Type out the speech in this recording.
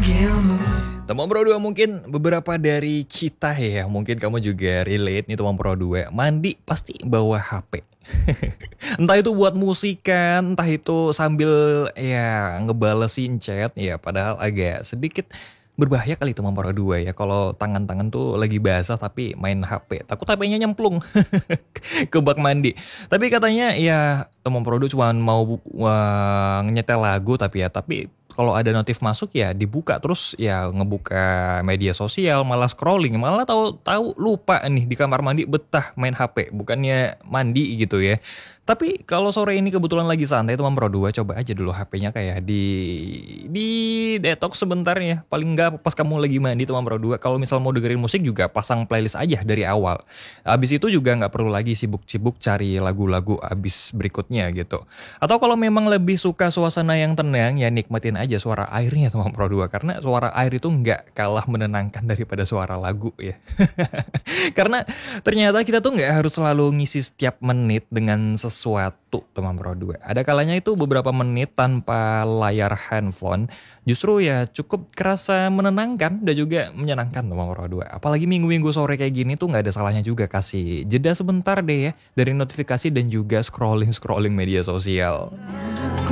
Teman Pro 2 mungkin beberapa dari kita ya, mungkin kamu juga relate nih teman Pro 2. Mandi pasti bawa HP. Entah itu buat musikan, entah itu sambil ya ngebalesin chat ya, padahal agak sedikit berbahaya kali teman Pro 2 ya kalau tangan-tangan tuh lagi basah tapi main HP. Takut HP-nya nyemplung ke bak mandi. Tapi katanya ya teman Pro 2 cuma mau nyetel lagu tapi kalau ada notif masuk ya dibuka terus ya ngebuka media sosial malah scrolling malah tahu-tahu lupa nih di kamar mandi betah main HP bukannya mandi gitu ya. Tapi kalau sore ini kebetulan lagi santai teman Pro 2 coba aja dulu HP-nya kayak di detox sebentar ya. Paling enggak pas kamu lagi mandi teman Pro 2 kalau misal mau dengerin musik juga pasang playlist aja dari awal. Habis itu juga nggak perlu lagi sibuk-sibuk cari lagu-lagu abis berikutnya gitu. Atau kalau memang lebih suka suasana yang tenang ya nikmatin aja suara airnya teman Pro 2 karena suara air itu nggak kalah menenangkan daripada suara lagu ya. Karena ternyata kita tuh nggak harus selalu ngisi setiap menit dengan sesuatu teman Pro 2. Ada kalanya itu beberapa menit tanpa layar handphone justru ya cukup kerasa menenangkan dan juga menyenangkan teman Pro 2. Apalagi minggu-minggu sore kayak gini tuh nggak ada salahnya juga kasih jeda sebentar deh ya dari notifikasi dan juga scrolling-scrolling media sosial.